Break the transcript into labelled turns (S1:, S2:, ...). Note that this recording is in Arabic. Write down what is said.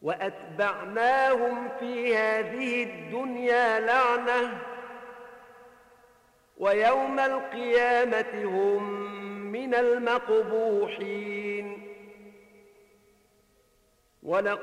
S1: وأتبعناهم في هذه الدنيا لعنة ويوم القيامة هم من المقبوحين.